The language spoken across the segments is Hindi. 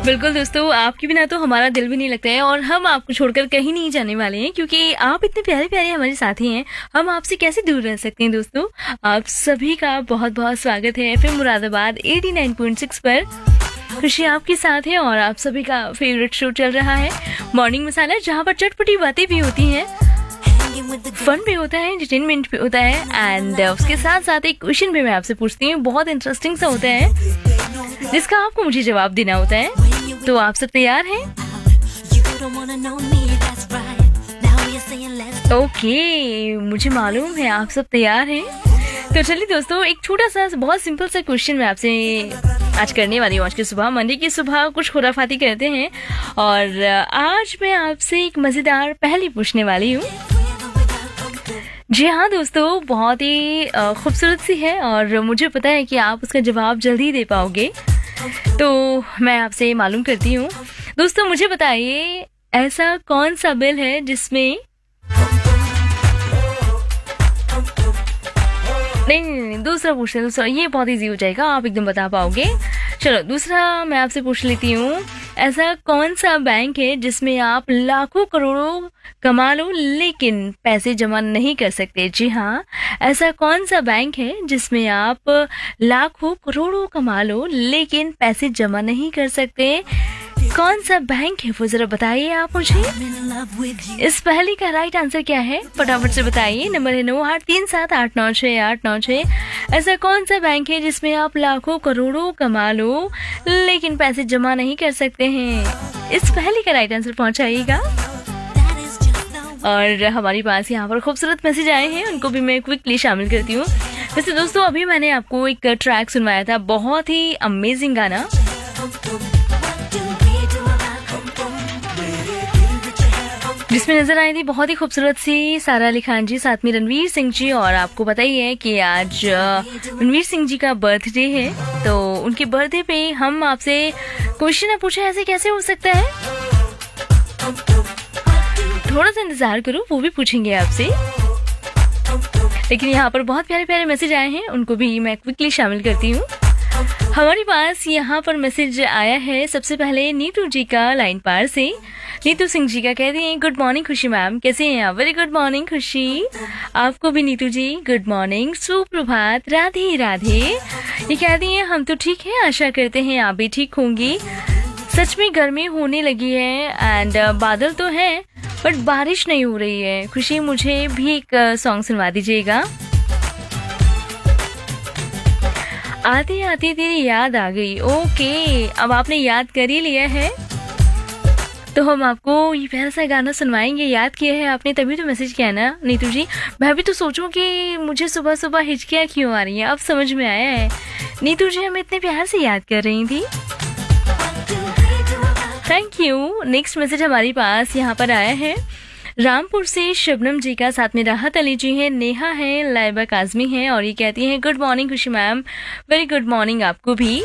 बिल्कुल दोस्तों, आपके बिना तो हमारा दिल भी नहीं लगता है और हम आपको छोड़कर कहीं नहीं जाने वाले हैं क्योंकि आप इतने प्यारे प्यारे हमारे साथी हैं। हम आपसे कैसे दूर रह सकते हैं दोस्तों। आप सभी का बहुत बहुत स्वागत है एफएम मुरादाबाद 89.6 पर। खुशी आपके साथ है और आप सभी का फेवरेट शो चल रहा है मॉर्निंग मसाला, जहाँ पर चटपटी बातें भी होती हैं, फन भी होता है, एंटरटेनमेंट भी होता है एंड उसके साथ साथ एक क्वेश्चन भी मैं आपसे पूछती हूँ, बहुत इंटरेस्टिंग सा होता है जिसका आपको मुझे जवाब देना होता है। तो आप सब तैयार हैं? ओके, मुझे मालूम है आप सब तैयार हैं। तो चलिए दोस्तों, एक छोटा सा बहुत सिंपल सा क्वेश्चन मैं आपसे आज करने वाली हूँ। आज की सुबह, मंडे की सुबह कुछ खुराफाती करते हैं और आज मैं आपसे एक मजेदार पहेली पूछने वाली हूँ। जी हाँ दोस्तों, बहुत ही खूबसूरत सी है और मुझे पता है कि आप उसका जवाब जल्दी दे पाओगे। तो मैं आपसे मालूम करती हूँ दोस्तों, मुझे बताइए ऐसा कौन सा बिल है जिसमें नहीं, दूसरा पूछते हैं। दूसरा ये बहुत इजी हो जाएगा, आप एकदम बता पाओगे। चलो दूसरा मैं आपसे पूछ लेती हूँ, ऐसा कौन सा बैंक है जिसमें आप लाखों करोड़ों कमा लो लेकिन पैसे जमा नहीं कर सकते। जी हाँ, ऐसा कौन सा बैंक है जिसमें आप लाखों करोड़ों कमा लो लेकिन पैसे जमा नहीं कर सकते। कौन सा बैंक है वो, जरा बताइए आप मुझे। इस पहेली का राइट आंसर क्या है, फटाफट से बताइए। नंबर है 9837896896। ऐसा कौन सा बैंक है जिसमें आप लाखों करोड़ों कमा लो लेकिन पैसे जमा नहीं कर सकते हैं। इस पहेली का राइट आंसर पहुंचाइएगा। और हमारे पास यहाँ पर खूबसूरत मैसेज आए हैं, उनको भी मैं क्विकली शामिल करती हूँ। वैसे दोस्तों, अभी मैंने आपको एक ट्रैक सुनवाया था, बहुत ही अमेजिंग गाना, जिसमें नजर आई थी बहुत ही खूबसूरत सी सारा अली खान जी, साथ में रणवीर सिंह जी। और आपको पता ही है कि आज रणवीर सिंह जी का बर्थडे है, तो उनके बर्थडे पे हम आपसे क्वेश्चन पूछे, ऐसे कैसे हो सकता है। थोड़ा सा इंतजार करो, वो भी पूछेंगे आपसे। लेकिन यहाँ पर बहुत प्यारे प्यारे मैसेज आए हैं, उनको भी मैं क्विकली शामिल करती हूँ। हमारे पास यहाँ पर मैसेज आया है सबसे पहले नीतू जी का, लाइन पार से नीतू सिंह जी का। कहते हैं गुड मॉर्निंग खुशी मैम, कैसे हैं आप। वेरी गुड मॉर्निंग खुशी, आपको भी नीतू जी गुड मॉर्निंग, सुप्रभात, राधे राधे। ये कहती हैं हम तो ठीक है, आशा करते हैं आप भी ठीक होंगी। सच में गर्मी होने लगी है एंड बादल तो है बट बारिश नहीं हो रही है। खुशी, मुझे भी एक सॉन्ग सुनवा दीजिएगा। आते आते तेरी याद आ गई। ओके, अब आपने याद कर ही लिया है तो हम आपको ये प्यारा सा गाना सुनवाएंगे। याद किया है आपने, तभी तो मैसेज किया ना नीतू जी। मैं भी तो सोचूं कि मुझे सुबह सुबह हिचकियाँ क्यों आ रही हैं, अब समझ में आया है। नीतू जी हमें इतने प्यार से याद कर रही थी, थैंक यू। नेक्स्ट मैसेज हमारे पास यहाँ पर आया है रामपुर से शबनम जी का, साथ में राहत अली जी हैं, नेहा है, लाइबा काजमी है और ये कहती हैं गुड मॉर्निंग खुशी मैम। वेरी गुड मॉर्निंग आपको भी।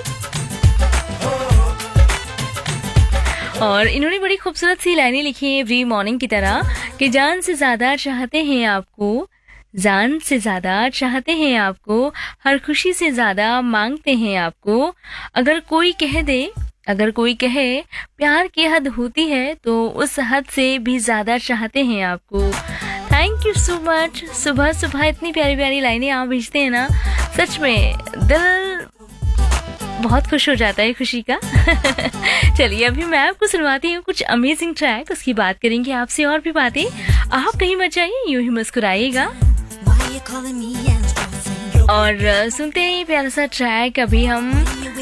और इन्होंने बड़ी खूबसूरत सी लाइनें लिखी हैं एवरी मॉर्निंग की तरह कि जान से ज्यादा चाहते हैं आपको, जान से ज्यादा चाहते हैं आपको, हर खुशी से ज्यादा मांगते हैं आपको। अगर कोई कह दे, अगर कोई कहे प्यार की हद होती है तो उस हद से भी ज्यादा चाहते हैं आपको। Thank you so much. सुबह सुबह इतनी प्यारी प्यारी लाइनें आप भेजते हैं ना, सच में दिल बहुत खुश हो जाता है खुशी का। चलिए अभी मैं आपको सुनवाती हूँ कुछ अमेजिंग ट्रैक, उसकी बात करेंगे आपसे और भी बातें। आप कहीं मत जाइए, यूं ही मुस्कुराइएगा और सुनते हैं प्यारा सा ट्रैक। अभी हम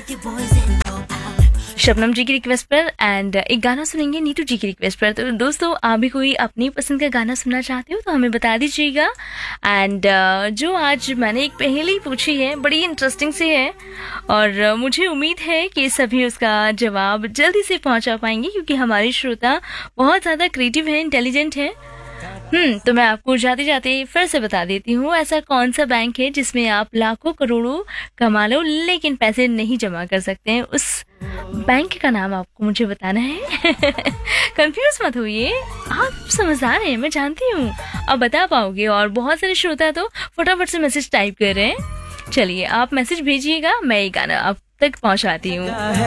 शबनम जी की रिक्वेस्ट पर एंड एक गाना सुनेंगे नीतू जी की रिक्वेस्ट पर। तो दोस्तों, आप भी कोई अपनी पसंद का गाना सुनना चाहते हो तो हमें बता दीजिएगा। एंड जो आज मैंने एक पहेली पूछी है, बड़ी इंटरेस्टिंग सी है और मुझे उम्मीद है कि सभी उसका जवाब जल्दी से पहुंचा पाएंगे क्योंकि हमारे श्रोता बहुत ज़्यादा क्रिएटिव हैं, इंटेलिजेंट हैं। तो मैं आपको जाते जाते फिर से बता देती हूँ, ऐसा कौन सा बैंक है जिसमें आप लाखों करोड़ों कमा लो लेकिन पैसे नहीं जमा कर सकते हैं। उस बैंक का नाम आपको मुझे बताना है। कंफ्यूज मत होइए, आप समझदार हैं, मैं जानती हूँ, अब बता पाओगे। और बहुत सारे श्रोता तो फटाफट से मैसेज टाइप कर रहे हैं। चलिए आप मैसेज भेजिएगा, मैं ये गाना आप तक पहुँचाती हूँ।